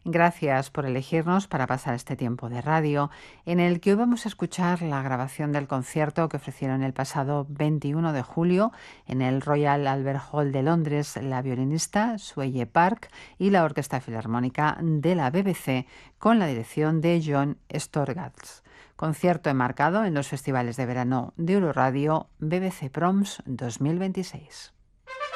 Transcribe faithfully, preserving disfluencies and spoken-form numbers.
Gracias por elegirnos para pasar este tiempo de radio, en el que hoy vamos a escuchar la grabación del concierto que ofrecieron el pasado veintiuno de julio en el Royal Albert Hall de Londres la violinista Suelle Park y la Orquesta Filarmónica de la B B C con la dirección de John Storgats. Concierto enmarcado en los festivales de verano de Euroradio B B C Proms dos mil veintiséis.